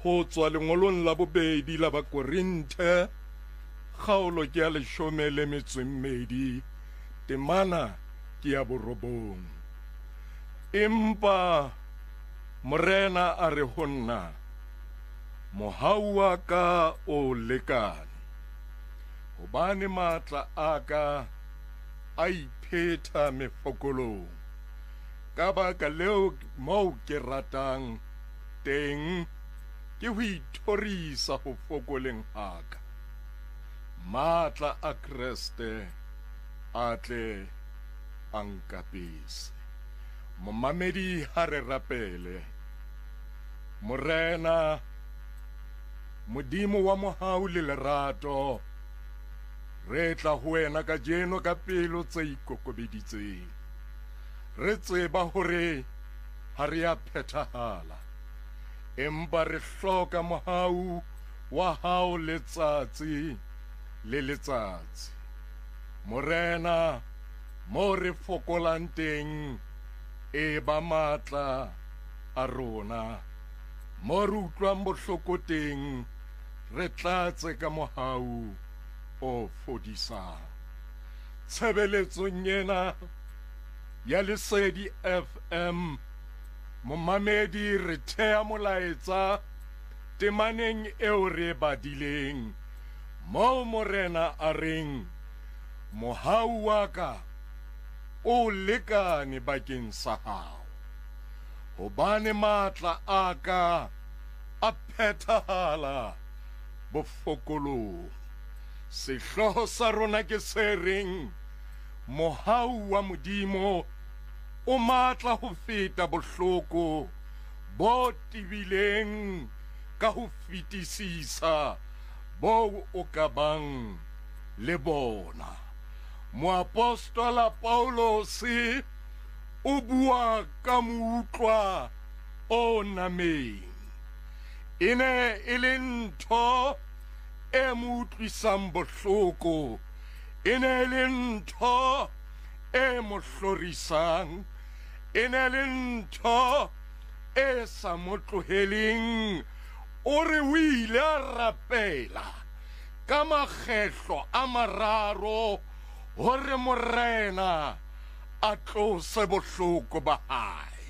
Go tswa lengolong la bobedi la Bakorinthe kgaolo ke ya 12 temana ke ya 9. Empa morena a re ho nna, mohau wa ka o lekane, hobane matla a ka a ipheta mefokolong, ka baka leo moo ke ratang teng ke ho ithorisa ho fokoleng haka. Matla a Kriste a tle a nkapise. Momamedi ha re rapele. Morena, Modimo wa mohau le lerato, re tla ho wena ka jeno ka pelo tse ikokobeditseng. Re tseba hore ha re a phethahala, empa re hloka mohau wa hao letsatsi le letsatsi. Morena, mo re fokolang teng e ba matla a rona, mo re utlwang bohloko teng re tlatse ka mohau o fodisang. Tshebeletsong ena ya Lesedi FM, momamedi re thea molaetsa temaneng eo re badileng, moo morena a reng, mohau wa ka o lekane bakeng sa hao, hobane matla a ka a phethahala bofokolong. Sehloho sa rona ke se reng, mohau wa Modimo o matla ho feta bohloko bo tibileng ka ho fetisisa bo o ka bang le bona. Moapostola Paulos o bua ka muutlwa o nameng. E ne e le ntho e mo utlwisang bohloko, e ne e le ntho e mo hlorisang, e ne le ntho e sa mo tloheleng. O re o ile a rapela ka makgetlo a mararo hore morena a tlose bohloko ba hae.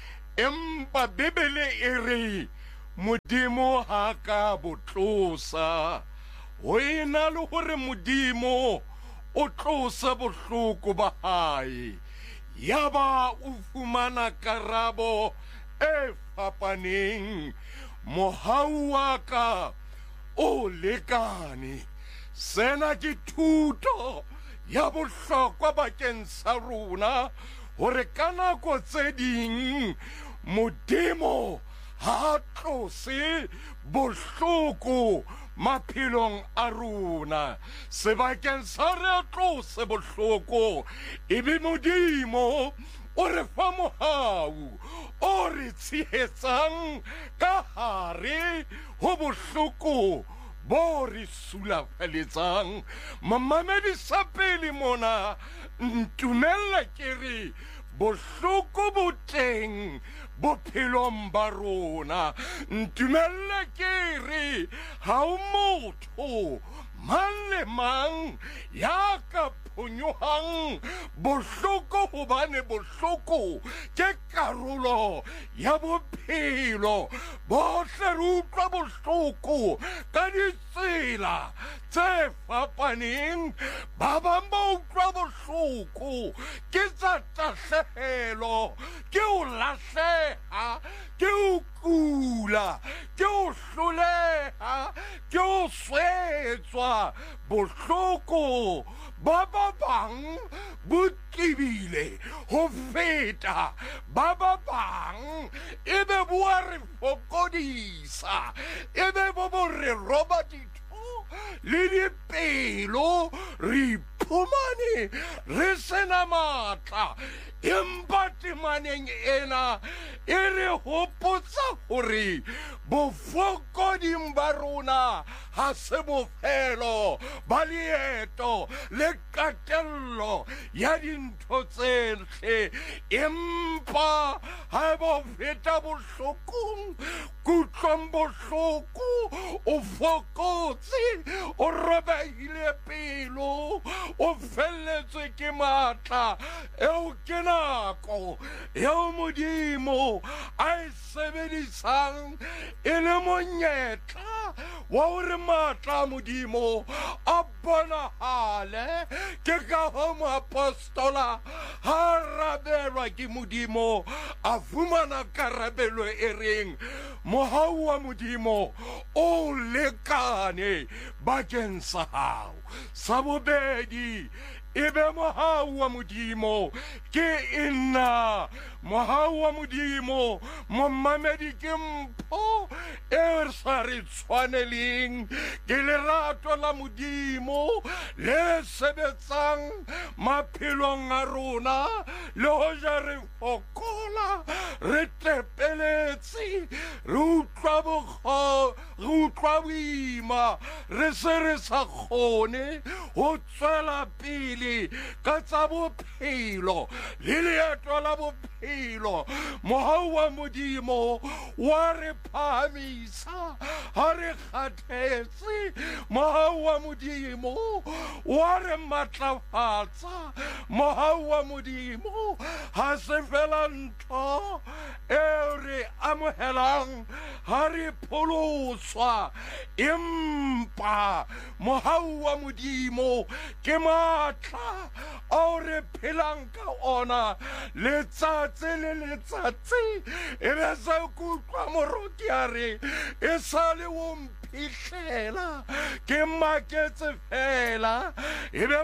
Empa Bibele e re Modimo ha ka botlosa, ho ena le hore Modimo o tlosa bohloko ba hae, yaba o fumana karabo e fapaneng. Mohau wa ka o lekane. Sena ke thuto ya bohlokwa bakeng sa rona, hore ka nako tse ding Modimo ha tlose bohloko maphelong a rona. Sebakeng sa re tlose bohloko, ebe Modimo o re fa mohau o re tshehetsang ka hare ho bohloko bo re sulafaletsang. Mamamedi sa pele mona, ntumella ke re bohloko bo teng bophelong ba rona. Ntumella ke re ha o motho mang le mang ya ka phonyohang bohloko, hobane bohloko ke karolo ya bophelo. Bohle re utlwa bohloko ka ditsela tse fapaneng. Ba bang ba utlwa bohloko ke tsa tahlehelo, ke o lahleha, ke o kula, ke o hloleha, ke o swetswa. Bohloko ba bang bo tibile ho feta, ba bang ebe bo a re fokodisa, ebe bo re roba ditho le dipelo, re iphumane re sena matla empa temaneng ena e re hopotsa hore bofokoding ba rona ha se bofelo ba leeto le katello ya dintho tsohle empa ha bo feta bohlokong kutlwang bohloko o fokotse o robehile pelo o felletswe ke matla eo ke nako eo Modimo a e sebedisang e le monyetla wa hore matla a Modimo a bonahale ke ka ho moapostola ha rabelwa ke Modimo a fumana karabelo e reng mohau wa Modimo o lekane bakeng sa hao. Sa bobedi ebe mohau wa Modimo ke nna mohau wa Modimo momamedi ke mpho e sa re tshwaneleng ke lerato la Modimo le sebetsang maphelong a rona le hoja re fokola re tepeletse re utlwa boima re se re sa kgone ho tswela pele ka tsa bophelo le leeto la bophelo. Mohau wa Modimo wa re phahamisa ha re kgathetse, mohau wa Modimo wa re matlafatsa, mohau wa Modimo ha se fela ntho e re amohelang ha re pholoswa empa mohau wa Modimo ke matla ao re phelang ka ona letsatsi le letsatsi. E be sa kutlwa moroki a re e sa le o mphihlela ke maketse fela. E be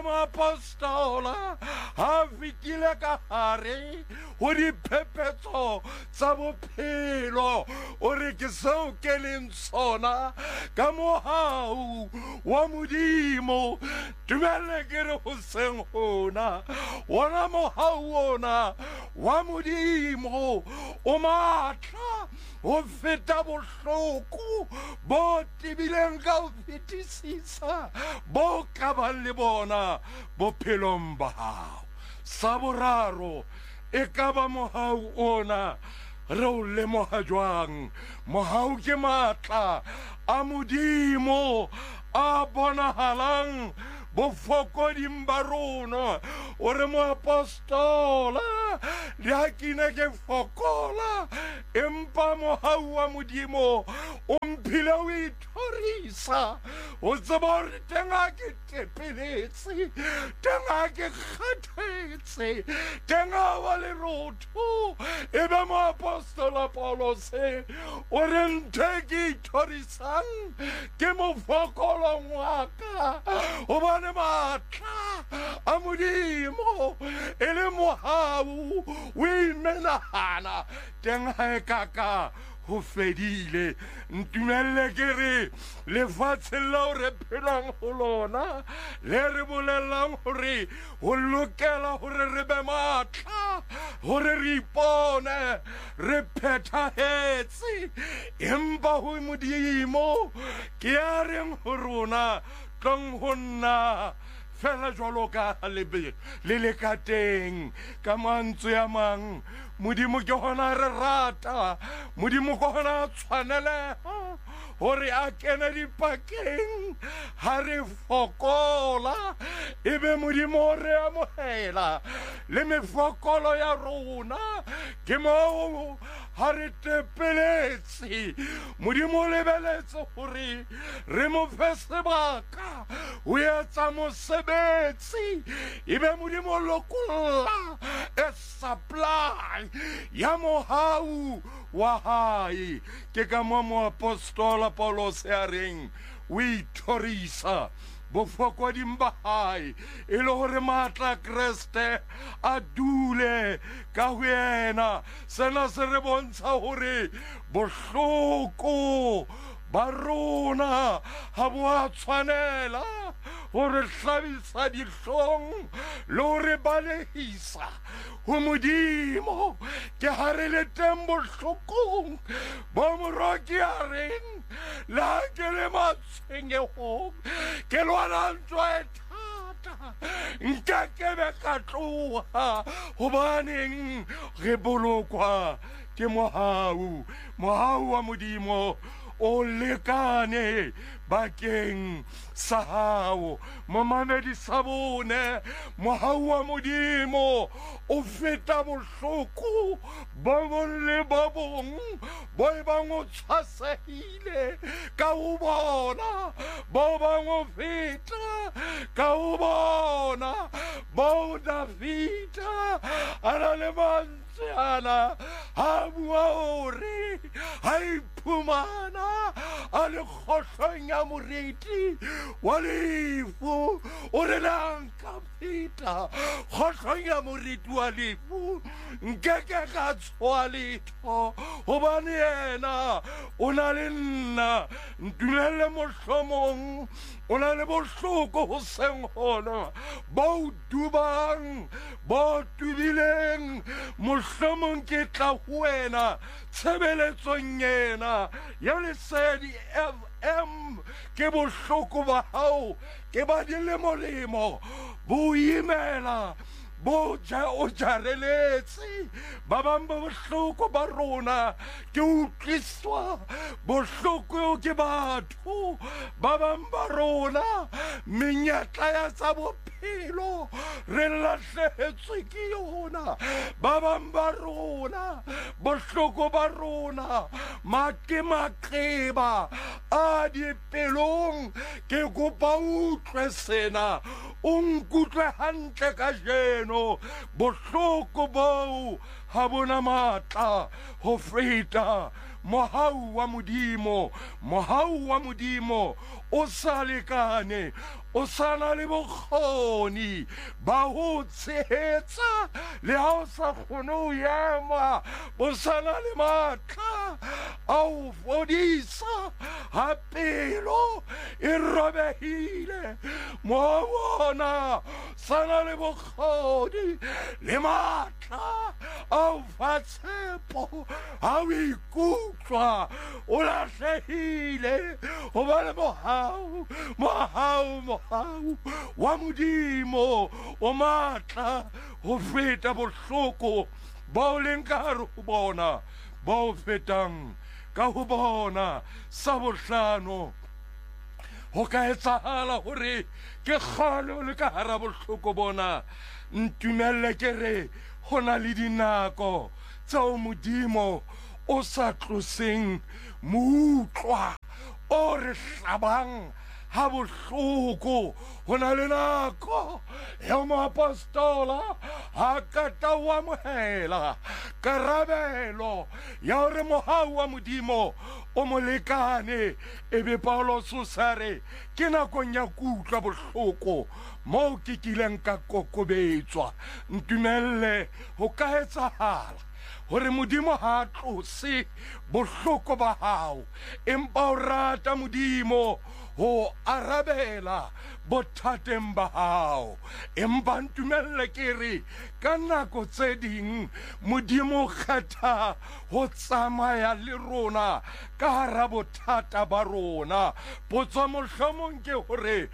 moapostola ha fetile ka hare ho diphephetso tsa bophelo o re ke seo ke leng sona ka mohau wa Modimo. Dumelle ke re hoseng hona wona mohau ona wa Modimo o matla ho feta bohloko bo tibileng ka ho fetisisa bo ka bang le bona bophelong ba hao. Sa boraro e ka ba mohau ona re o lemoha jwang? Mohau ke matla a Modimo a bonahalang bofokoding ba rona. O re moapostola le ha ke ne ke fokola empa mohau wa Modimo o mphile o ithorisa o tseba hore teng ha ke tepeletse, teng ha ke kgathetse, teng ha ba le rotho. E be moapostola Paulos o re ntho ke ithorisang ke mofokolong wa ka hobane matla a Modimo e le mohau o imenahana teng ha e kaka ho fedile. Ntumelle ke re lefatsheng leo re phelang ho lona le re bolelang hore ho lokela hore re be matla hore re ipone re phethahetse empa ho Modimo ke a reng ho rona tlong ho nna fela jwalo ka le ka teng ka mantswe a mang. Modimo ke hona re rata, Modimo ke hona tshwaneleha hore a kene dipakeng ha re fokola. Ebe Modimo re amohela le mefokolo ya rona ke moo ha re tepeletse. Modimo lebeletse hore re mo fe sebaka ho etsa mosebetsi. Ebe Modimo lokolla e supply ya mohau wa hae. Ke ka mo moapostola Paulos a reng o ithorisa bofokoding ba hae e le hore matla Kreste a dule ka ho yena. Sena se re bontsha hore bohloko ba rona ha bo a tshwanela go re hlabisa dihlong le go re balehisa go Modimo. Ke ha re le teng bohlokong bo moroki a reng le ha ke le matshwenyegong ke lwana ntwa e thata nkekebe ka tloga gobaneng re bolokwa ke mohau wa Modimo o lekane bakeng sa hao. Momamedi sa bone, mohau wa Modimo o feta bohloko bo bong le bo bong bo bang o tshwasehile ka ho bona, bo bang o feta ka ho bona, bo Davida a na le mantswe ana ha bua hore ha iphumana a le kgohlong ya moriti wa lefu o re lanka feta kgohlong ya moriti wa lefu nkeke ka tshoa letho gobane yena o na le nna ntumelle mohlomong o na le bohloko hoseng gona bo dubang bo tubileng mohlomong ke tla ho wena tshebeletsong yena ya Lesedi FM ke bohloko ba hao ke ba dilemo bo imela bo o jareletse ba bang ba bohloko ba rona ke utlwiswa bohloko ke batho ba bang ba rona menyetla ya tsa bophelo re lahlehetswe ke yona ba bang ba rona bohloko ba rona maqeba a dipelong ke kopa utlwe sena o nkutlwe hantle ka jeno bohloko boo ha bona matla ho feta mohau wa Modimo o sa lekane o sa na le bokgoni ba ho tshehetsa le ha o sa kgone ho ema o sa na le matla a ho fodisa ha pelo e robehile mo bona sa na le bokgoni le matla a ho fa tshepo ha o ikutlwa o lahlehile ho ba le mohau wa Modimo o matla ho feta bohloko bao leng ka hare ho bona bao fetang ka ho bona. Sa bohlano ho ka etsahala hore ke kgale o le ka hara bohloko bona ntumelle ke re ho na le dinako tseo Modimo o sa tloseng muutlwa o re hlabang ha bohloko. Ho na le nako ya moapostola ha kata wa amohela karabelo ya hore mohau wa Modimo o mo lekane ebe Paulos o sa re ke nakong ya kutlwa bohloko moo ke kileng ka kokobetswa. Ntumelle ho ka etsahala hore Modimo ha tlose bohloko ba hao empa o rata Modimo ho arabela bothateng ba hao. Empa ntumelle ke re ka nako tse ding Modimo kgetha ho tsamaya le rona ka hara bothata ba rona. Potso mohlomong ke hore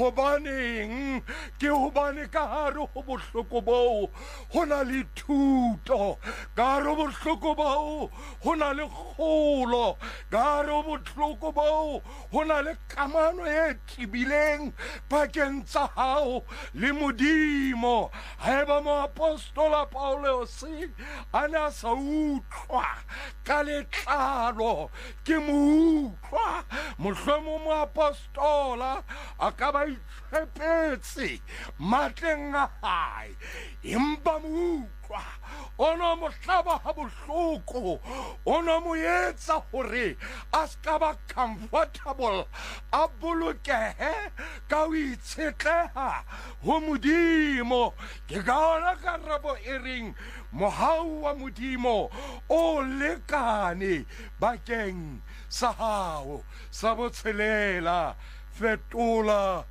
hobaneng ke hobane ka hare ho bohloko boo ho na le thuto, ka hare ho bohloko boo ho na le kgolo, ka hare ho bohloko boo ho na le kamano e tibileng pakeng tsa hao le Modimo. Haeba moapostola Paulos a ne a sa utlwa ka letlalo ke mo utlwa, mohlomong moapostola a ka ba itshepetse matleng a hae empa mo utlwa o no mo hlaba ha bohloko, o no mo etsa hore a ska ba comfortable a bolokehe ka o itshetleha ho Modimo. Ke ka ona karabo e reng mohau wa Modimo o lekane bakeng sa hao. Sa botshelela fetola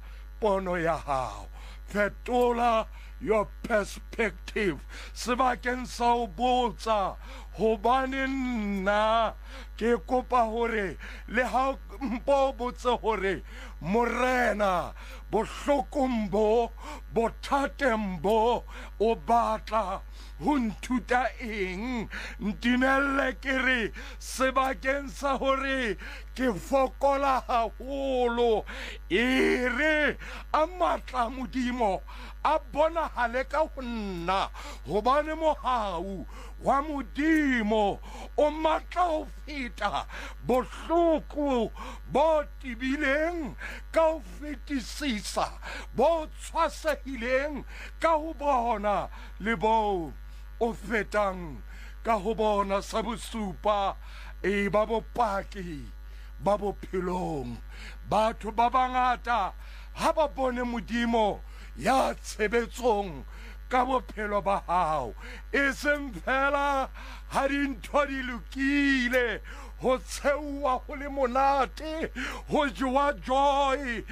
pono ya hao, fetola your perspective sebakeng sa ho botsa hobane nna ke kopa hore le ha mpo botse hore morena bohlokong bo bothateng bo o batla ho nthuta eng ntimelle ke re sebakeng sa hore ke fokola haholo e re a matla modimo a bonahale ka ho nna hobane mohau wa modimo o matla ho feta bohloko bo tibileng ka ho fetisisa bo tshwasehileng ka ho bona le bo o fetang ka ho bona sa bosupa e ba bopaki ba bophelong batho ba bangata ha ba bone modimo ya tshebetsong ka bophelo ba hao e seng fela ha dintho di lokile ho tsheua ho le monate ho jowa joy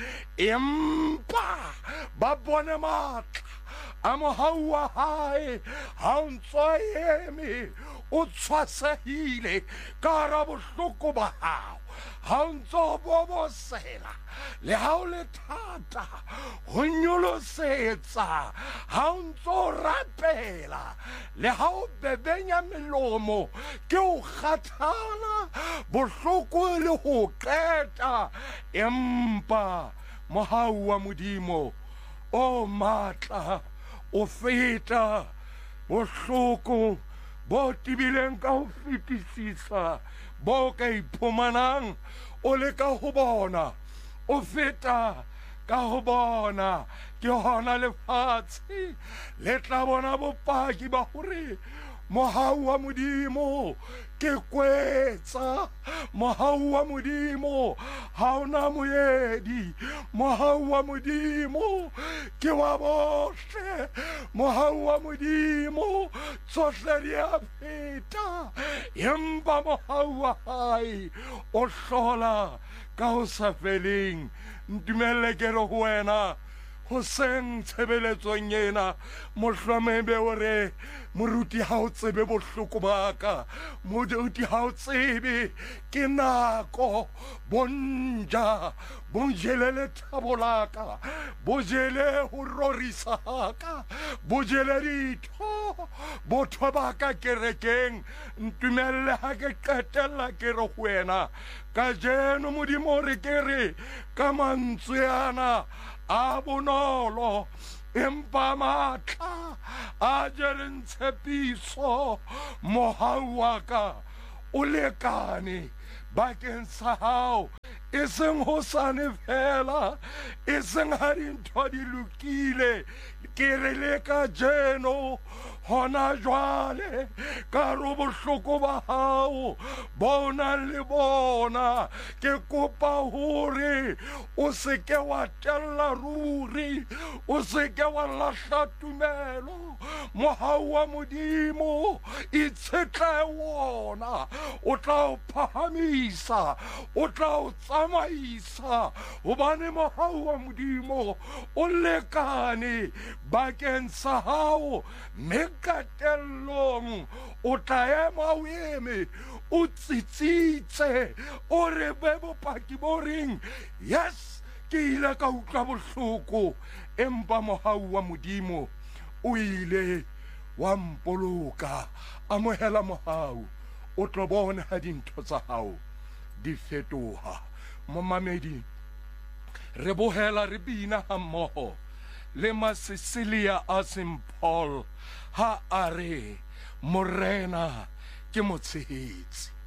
empa ba bone matla a mohau wa hae ha o ntso eme o tshwasehile ka hara bohloko ba hao ha o ntso bobosela le ha o le thata ho nyolosetsa ha o ntso rapela le ha o bebenya melomo ke o kgathala bohloko le ho qeta empa mohau wa modimo o matla o feta bohloko bo tibileng ka ho fetisisa bo ka iphumanang o le ka ho bona o feta ka ho bona ke hona lefatshe le tla bona bopaki ba hore mohau wa modimo ke kwetsa mohau wa modimo ha ona moedi mohau wa modimo ke wa bohle mohau wa modimo tsohle di a feta empa mohau wa hae o hlola ka ho sa feleng ntumelle ke re ho wena hoseng tshebeletsong ena mohlomebe o re moruti ha o tsebe bohloko baka moruti ha o tsebe ke nako bonja bonjele lethabo laka bojele ho rorisa ka bojele ditho botho ba ka kerekeng ntumelle ha ke qetella ke re ho wena ka jeno modimo re ke re ka mantswe ana a bonolo empa matla a jereng tshepiso mohau wa ka o lekane bakeng sa hao e seng hosane fela e seng ha dintho di lokile ke re le ka jeno hona jwale ka ro bohloko ba hao bona le bona ke kopa hore o se ke wa tella ruri o se ke wa lahla tumelo mohau wa modimo itshetla wona o tla o phahamisa o tla o tsamaisa hobane mohau wa modimo o lekane bakeng sa hao mekatellong o tla ema o eme o tsitsitse o re be bopaki bo reng yes ke ile ka utlwa bohloko empa mohau wa modimo o ile wa mpoloka amohela mohau o tlo bona ha dintho tsa hao di fetoha momamedi re bohela re bina ha mmoho le Masisilia a St. Paul ha are morena ke motshehetsi